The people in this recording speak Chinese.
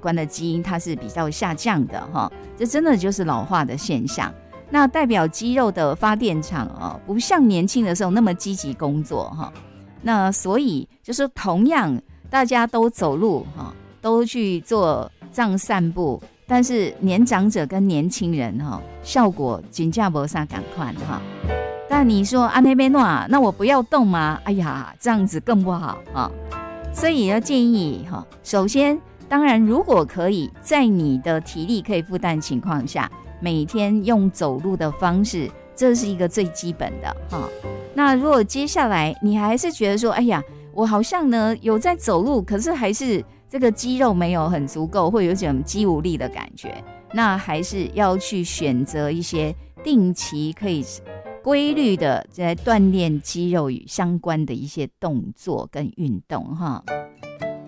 关的基因它是比较下降的哈，这真的就是老化的现象。那代表肌肉的发电厂不像年轻的时候那么积极工作哈。那所以就是同样大家都走路哈，都去做这样散步，但是年长者跟年轻人哈，效果真的没啥同款哈。但你说啊那边那我不要动吗？哎呀，这样子更不好啊。所以要建议哈，首先当然如果可以在你的体力可以负担情况下，每天用走路的方式，这是一个最基本的哈。那如果接下来你还是觉得说，哎呀，我好像呢有在走路，可是还是这个肌肉没有很足够，会有一种肌无力的感觉，那还是要去选择一些定期可以规律的在锻炼肌肉与相关的一些动作跟运动哈。